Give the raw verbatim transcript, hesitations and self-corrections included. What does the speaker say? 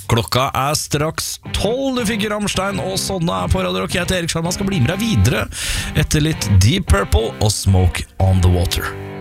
Klokka er straks tolv. Du fikk Rammstein og Sånne er på Radio Rock. Jeg heter Erik Sjarma, skal bli med deg videre etter litt Deep Purple og Smoke on the Water.